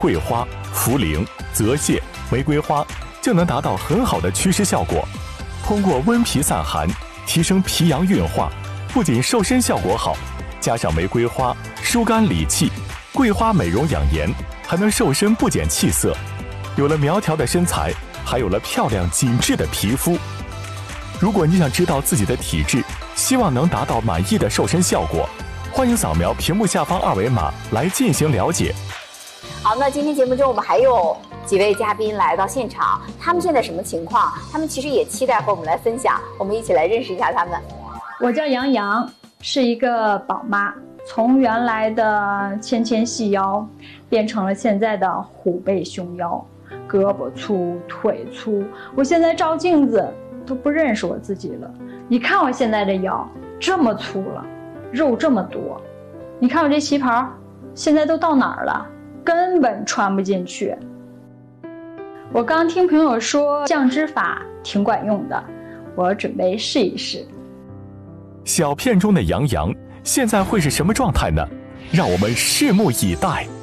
桂花、茯苓、泽泻、玫瑰花就能达到很好的祛湿效果。通过温脾散寒，提升脾阳运化，不仅瘦身效果好，加上玫瑰花疏肝理气，桂花美容养颜，还能瘦身不减气色。有了苗条的身材，还有了漂亮紧致的皮肤。如果你想知道自己的体质，希望能达到满意的瘦身效果，欢迎扫描屏幕下方二维码来进行了解。 好，那今天节目中我们还有几位嘉宾来到现场，他们现在什么情况？他们其实也期待和我们来分享，我们一起来认识一下他们。 我叫杨洋，是一个宝妈，从原来的纤纤细腰变成了现在的虎背熊腰，胳膊粗腿粗，我现在照镜子都不认识我自己了。你看我现在这腰这么粗了，肉这么多，你看我这旗袍现在都到哪儿了，根本穿不进去。我刚听朋友说降脂法挺管用的，我准备试一试。 小片中的杨洋现在会是什么状态呢？让我们拭目以待。